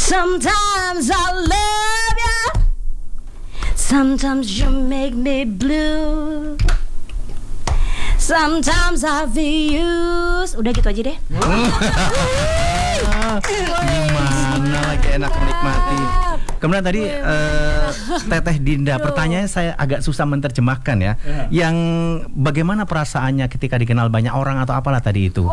Sometimes I love you, sometimes you make me blue, sometimes I feel used. Udah gitu aja deh. Gimana lagi enak menikmati. Kemudian tadi Teteh Dinda, pertanyaannya saya agak susah menerjemahkan ya. Yang bagaimana perasaannya ketika dikenal banyak orang atau apalah tadi itu?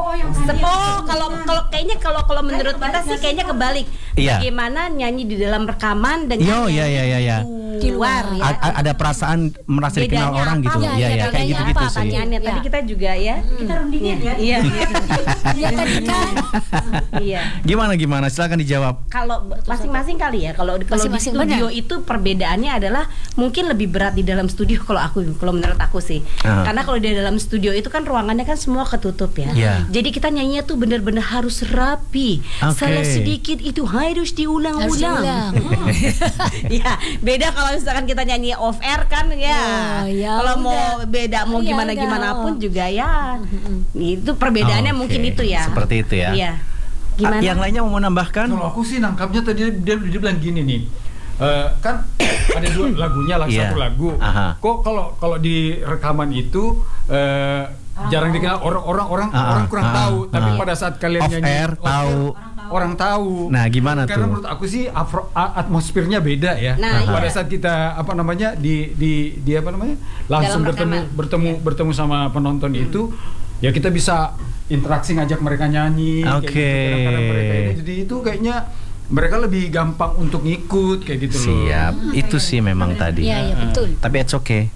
Kalau menurut kita sih kayaknya kebalik. Iya. Bagaimana nyanyi di dalam rekaman dan Iya. di luar ya. Ada perasaan merasa dikenal Bedanya orang apa? gitu. Iya, kayak gitu-gitu sih. Pertanyaannya tadi kita juga ya. Kita rundingin ya. Iya. Ya tadi kan. Iya. Gimana? Silakan dijawab. Kalau masing-masing kali ya. Kalau di Masing-masing, studio benar. itu perbedaannya adalah mungkin lebih berat di dalam studio kalau menurut aku sih. Karena kalau di dalam studio itu kan ruangannya kan semua ketutup ya. Iya. Jadi kita nyanyinya tuh benar-benar harus rapi. Oke. Salah sedikit itu harus diulang-ulang. Ya, beda kalau misalkan kita nyanyi off air kan ya. Oh, ya kalau mau udah. beda mau Ya gimana udah. pun juga ya. Itu perbedaannya Oke, mungkin itu ya. seperti itu ya. Iya. Gimana? Yang lainnya mau menambahkan? Kalau aku sih nangkapnya tadi dia bilang gini nih. Kan ada dua lagunya lah, Iya. satu lagu. Aha. Kok kalau di rekaman itu jarang dikenal orang kurang tahu, tapi pada saat kalian Off nyanyi air tahu. orang tahu. Nah, gimana Karena tuh? menurut aku sih atmosfernya beda ya. Nah, pada iya. saat kita di apa namanya? langsung Dalam bertemu sama penonton itu, ya kita bisa interaksi, ngajak mereka nyanyi kayak Oke. gitu. Kadang-kadang mereka ini jadi itu kayaknya mereka lebih gampang untuk ngikut kayak gitu loh. Siap, itu sih memang tadi. Iya, betul. Tapi it's okay.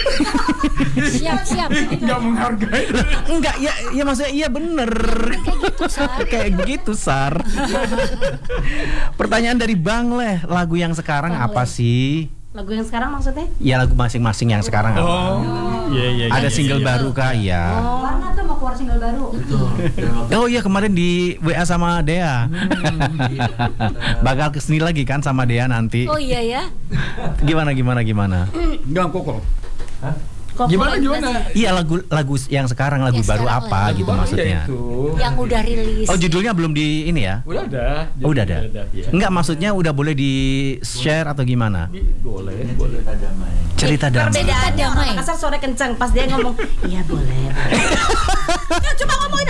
Siap. Nggak menghargai. Enggak, ya maksudnya iya bener. Kayak begitu, Sar. Pertanyaan dari Bang Leh, lagu yang sekarang Bang apa Leh. sih? Lagu yang sekarang maksudnya? Ya lagu masing-masing yang sekarang apa? Oh, iya. Ada single baru kah? Iya. Warna tuh mau keluar single baru. Oh iya, kemarin di WA sama Dea. Bakal kesini lagi kan sama Dea nanti. Oh iya ya. Gimana? Enggak kok. Kok Gimana? Iya, lagu yang sekarang, lagu Yang baru sekarang, apa gitu Baru maksudnya. ya itu. Yang udah rilis. Oh, judulnya belum di ini ya? Udah ada. Oh, udah ada. Iya. Enggak, maksudnya udah boleh di share atau gimana? Boleh. Cerita damai. Perbedaan damai. orang Makassar suara kencang pas dia ngomong, iya boleh. Ya, coba ngomongin.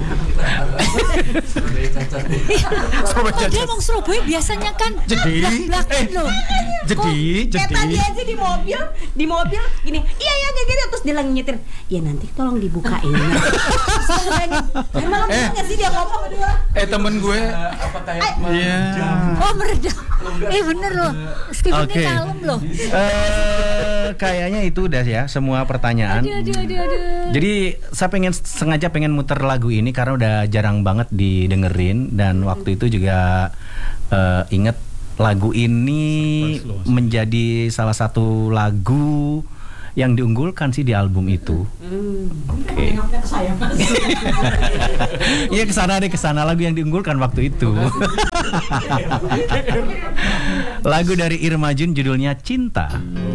Kok dia ngomong Surabaya biasanya kan Jadi, belak-belakan loh. jadi. Kayak tadi aja di mobil gini, iya kayak gini, terus dia lagi nyetir. Ya nanti tolong dibukain. Emang nggak sih dia ngomong berdua? Temen gue Iya. Oh meredam. Bener loh. Steven Oke. ini kalem loh. Kayaknya itu udah ya semua pertanyaan. Aduh. Jadi saya sengaja pengen muter lagu ini karena udah jarang banget didengerin, dan waktu itu juga inget lagu ini menjadi salah satu lagu yang diunggulkan sih di album itu. Oke. Iya, kesana lagu yang diunggulkan waktu itu. Lagu dari Irma Jun judulnya Cinta.